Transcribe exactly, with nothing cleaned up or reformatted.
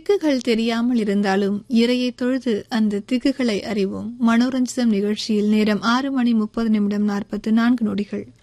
திக்குகள் தெரியாமல் இருந்தாலும் இறையை தொழுது அந்த திக்குகளை அறிவோம். மனோரஞ்சிதம் நிகழ்ச்சியில் நேரம் ஆறு மணி முப்பது நிமிடம் நாற்பத்தி நான்கு நொடிகள்.